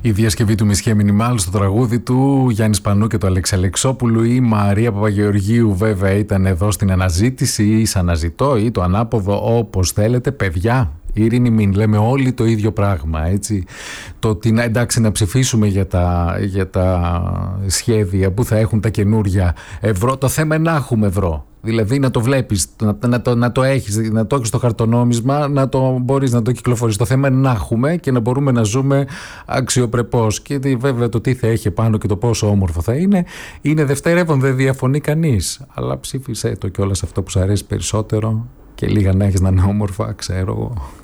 Η διασκευή του Μισχέ Μινιμάλ στο τραγούδι του Γιάννη Σπανού και του Αλέξη Αλεξόπουλου. Η Μαρία Παπαγεωργίου βέβαια ήταν εδώ στην αναζήτηση ή αναζητώ ή το ανάποδο, όπως θέλετε. Παιδιά, Ειρήνη, μην λέμε όλοι το ίδιο πράγμα, έτσι. Το ότι εντάξει να ψηφίσουμε για τα σχέδια που θα έχουν τα καινούρια ευρώ, το θέμα είναι να έχουμε ευρώ. Δηλαδή να το βλέπεις, να το έχεις στο χαρτονόμισμα, να το μπορείς να το κυκλοφορείς. Το θέμα είναι να έχουμε και να μπορούμε να ζούμε αξιοπρεπώς. Και βέβαια το τι θα έχει πάνω και το πόσο όμορφο θα είναι δευτερεύον, δεν διαφωνεί κανείς. Αλλά ψήφισε το κιόλας αυτό που σου αρέσει περισσότερο και λίγα να έχεις να είναι όμορφα, ξέρω εγώ.